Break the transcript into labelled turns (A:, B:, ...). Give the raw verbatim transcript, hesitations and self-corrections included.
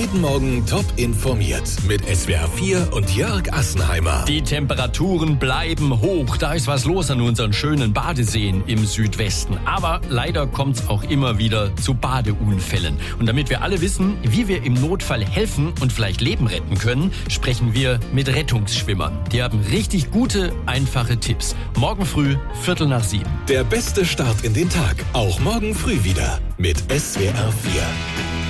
A: Jeden Morgen top informiert mit S W R vier und Jörg Assenheimer.
B: Die Temperaturen bleiben hoch. Da ist was los an unseren schönen Badeseen im Südwesten. Aber leider kommt es auch immer wieder zu Badeunfällen. Und damit wir alle wissen, wie wir im Notfall helfen und vielleicht Leben retten können, sprechen wir mit Rettungsschwimmern. Die haben richtig gute, einfache Tipps. Morgen früh, Viertel nach sieben.
A: Der beste Start in den Tag. Auch morgen früh wieder mit S W R vier.